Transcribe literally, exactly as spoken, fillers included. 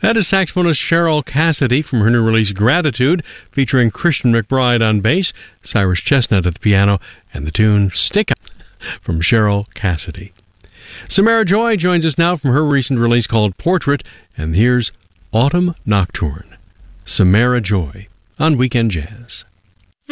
That is saxophonist Cheryl Cassidy from her new release Gratitude, featuring Christian McBride on bass, Cyrus Chestnut at the piano, and the tune Stick Up from Cheryl Cassidy. Samara Joy joins us now from her recent release called Portrait, and here's Autumn Nocturne. Samara Joy on Weekend Jazz.